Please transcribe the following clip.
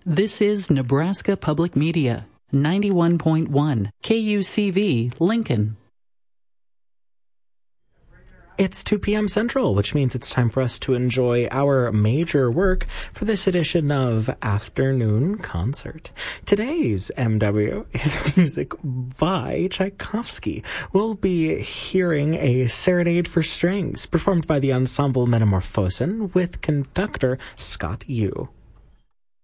This is Nebraska Public Media, 91.1 KUCV, Lincoln. It's 2 p.m. Central, which means it's time for us to enjoy our major work for this edition of Afternoon Concert. Today's MW is music by Tchaikovsky. We'll be hearing a serenade for strings performed by the ensemble Metamorphosen with conductor Scott Yu.